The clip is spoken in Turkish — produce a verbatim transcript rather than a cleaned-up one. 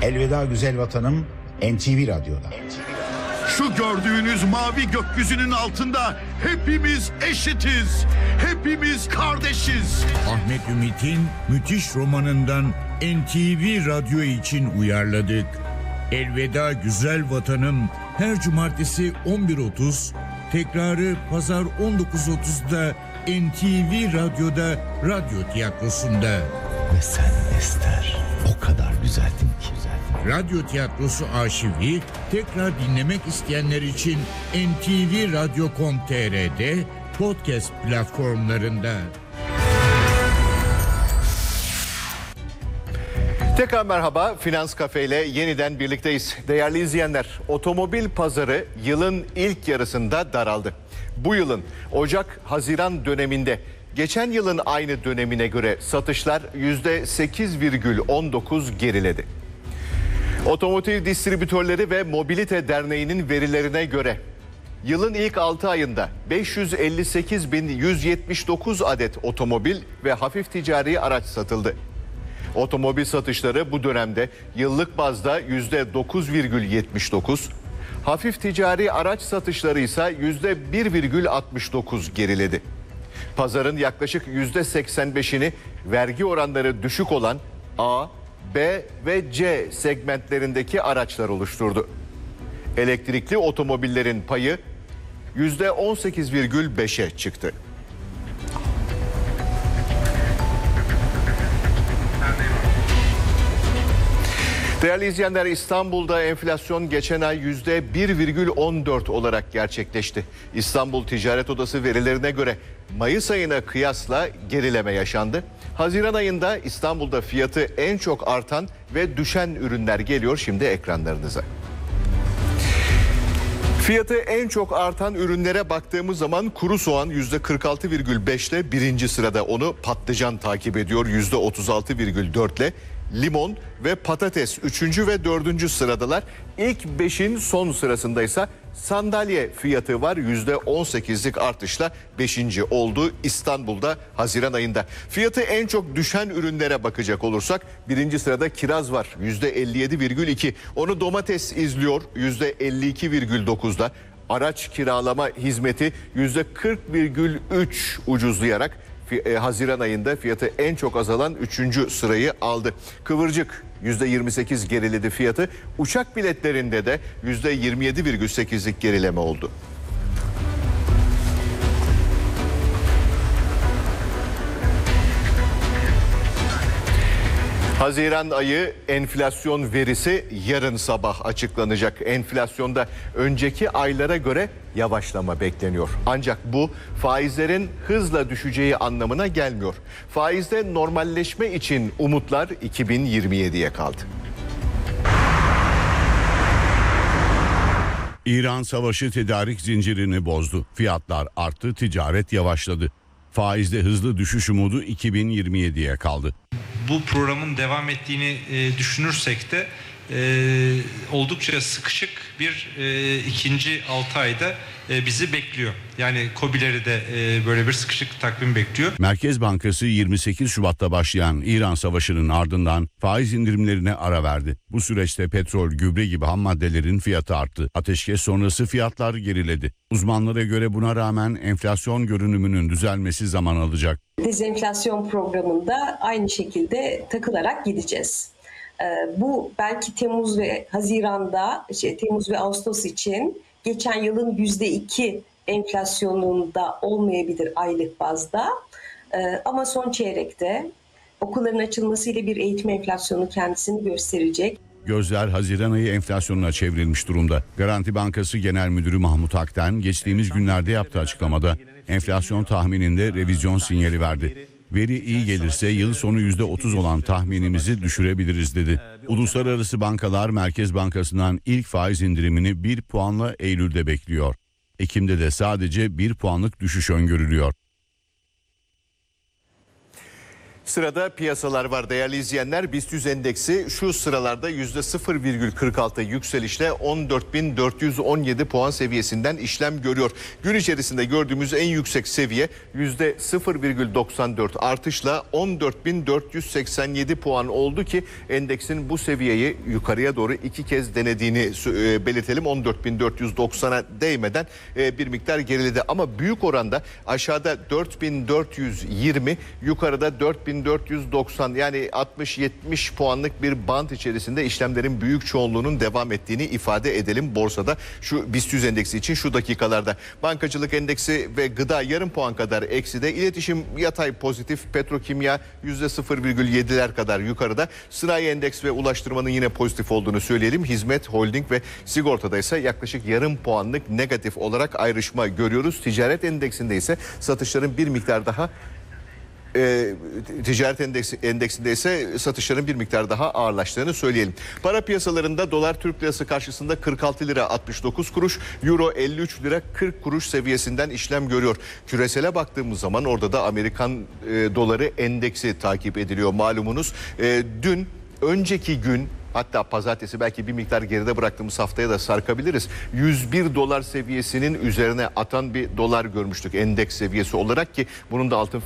Elveda güzel vatanım N T V Radyo'da. Şu gördüğünüz mavi gökyüzünün altında hepimiz eşitiz. Hepimiz kardeşiz. Ahmet Ümit'in müthiş romanından N T V Radyo için uyarladık. Elveda güzel vatanım her cumartesi on bir otuz, tekrarı pazar on dokuz otuzda N T V Radyo'da, radyo tiyatrosunda. Ve sen Ester o kadar güzeldin ki. Radyo tiyatrosu arşivi tekrar dinlemek isteyenler için N T V Radyo nokta com nokta t r'de podcast platformlarında. Tekrar merhaba, Finans Kafe ile yeniden birlikteyiz. Değerli izleyenler, otomobil pazarı yılın ilk yarısında daraldı. Bu yılın Ocak-Haziran döneminde geçen yılın aynı dönemine göre satışlar yüzde sekiz virgül on dokuz geriledi. Otomotiv Distribütörleri ve Mobilite Derneği'nin verilerine göre yılın ilk altı ayında beş yüz elli sekiz bin yüz yetmiş dokuz adet otomobil ve hafif ticari araç satıldı. Otomobil satışları bu dönemde yıllık bazda yüzde dokuz virgül yetmiş dokuz, hafif ticari araç satışları ise yüzde bir virgül altmış dokuz geriledi. Pazarın yaklaşık yüzde seksen beşini vergi oranları düşük olan A, B ve C segmentlerindeki araçlar oluşturdu. Elektrikli otomobillerin payı yüzde on sekiz virgül beşe çıktı. Değerli izleyenler, İstanbul'da enflasyon geçen ay yüzde bir virgül on dört olarak gerçekleşti. İstanbul Ticaret Odası verilerine göre Mayıs ayına kıyasla gerileme yaşandı. Haziran ayında İstanbul'da fiyatı en çok artan ve düşen ürünler geliyor şimdi ekranlarınıza. Fiyatı en çok artan ürünlere baktığımız zaman kuru soğan yüzde kırk altı virgül beşle birinci sırada, onu patlıcan takip ediyor yüzde otuz altı virgül dörtle. Limon ve patates üçüncü ve dördüncü sıradalar. İlk beşin son sırasındaysa sandalye fiyatı var. yüzde on sekizlik artışla beşinci oldu İstanbul'da Haziran ayında. Fiyatı en çok düşen ürünlere bakacak olursak birinci sırada kiraz var yüzde elli yedi virgül iki. Onu domates izliyor yüzde elli iki virgül dokuzda. Araç kiralama hizmeti yüzde kırk virgül üç ucuzlayarak Haziran ayında fiyatı en çok azalan üçüncü sırayı aldı. Kıvırcık yüzde yirmi sekiz geriledi fiyatı. Uçak biletlerinde de yüzde yirmi yedi virgül sekizlik gerileme oldu. Haziran ayı enflasyon verisi yarın sabah açıklanacak. Enflasyonda önceki aylara göre yavaşlama bekleniyor. Ancak bu faizlerin hızla düşeceği anlamına gelmiyor. Faizde normalleşme için umutlar iki bin yirmi yediye kaldı. İran savaşı tedarik zincirini bozdu. Fiyatlar arttı, ticaret yavaşladı. Faizde hızlı düşüş umudu iki bin yirmi yediye kaldı. Bu programın devam ettiğini e, düşünürsek de e, oldukça sıkışık bir e, ikinci altı ayda e, bizi bekliyor. Yani KOBİ'leri de e, böyle bir sıkışık takvim bekliyor. Merkez Bankası yirmi sekiz Şubat'ta başlayan İran Savaşı'nın ardından faiz indirimlerine ara verdi. Bu süreçte petrol, gübre gibi ham maddelerin fiyatı arttı. Ateşkes sonrası fiyatlar geriledi. Uzmanlara göre buna rağmen enflasyon görünümünün düzelmesi zaman alacak. Dezenflasyon programında aynı şekilde takılarak gideceğiz. Bu belki Temmuz ve Haziran'da, şey, Temmuz ve Ağustos için geçen yılın yüzde iki enflasyonunda olmayabilir aylık bazda. Ama son çeyrekte okulların açılmasıyla bir eğitim enflasyonu kendisini gösterecek. Gözler Haziran ayı enflasyonuna çevrilmiş durumda. Garanti Bankası Genel Müdürü Mahmut Akten geçtiğimiz günlerde yaptığı açıklamada enflasyon tahmininde revizyon sinyali verdi. Veri iyi gelirse yıl sonu yüzde otuz olan tahminimizi düşürebiliriz dedi. Uluslararası bankalar Merkez Bankası'ndan ilk faiz indirimini bir puanla Eylül'de bekliyor. Ekim'de de sadece bir puanlık düşüş öngörülüyor. Sırada piyasalar var değerli izleyenler. BIST yüz endeksi şu sıralarda yüzde sıfır virgül kırk altı yükselişle on dört bin dört yüz on yedi puan seviyesinden işlem görüyor. Gün içerisinde gördüğümüz en yüksek seviye yüzde sıfır virgül doksan dört artışla on dört bin dört yüz seksen yedi puan oldu ki endeksin bu seviyeyi yukarıya doğru iki kez denediğini belirtelim. on dört bin dört yüz doksana değmeden bir miktar geriledi ama büyük oranda aşağıda dört bin dört yüz yirmi, yukarıda dört bin dört yüz doksan, yani altmış yetmiş puanlık bir bant içerisinde işlemlerin büyük çoğunluğunun devam ettiğini ifade edelim borsada. Şu BIST yüz endeksi için şu dakikalarda bankacılık endeksi ve gıda yarım puan kadar ekside, iletişim yatay pozitif, petrokimya yüzde sıfır virgül yediler kadar yukarıda, sanayi endeks ve ulaştırmanın yine pozitif olduğunu söyleyelim. Hizmet, holding ve sigortada ise yaklaşık yarım puanlık negatif olarak ayrışma görüyoruz. Ticaret endeksinde ise satışların bir miktar daha E, ticaret endeksi, endeksinde ise satışların bir miktar daha ağırlaştığını söyleyelim. Para piyasalarında dolar Türk lirası karşısında kırk altı lira altmış dokuz kuruş, euro elli üç lira kırk kuruş seviyesinden işlem görüyor. Küresele baktığımız zaman orada da Amerikan e, doları endeksi takip ediliyor malumunuz. E, dün önceki gün, hatta pazartesi belki bir miktar geride bıraktığımız haftaya da sarkabiliriz. yüz bir dolar seviyesinin üzerine atan bir dolar görmüştük endeks seviyesi olarak ki bunun da altın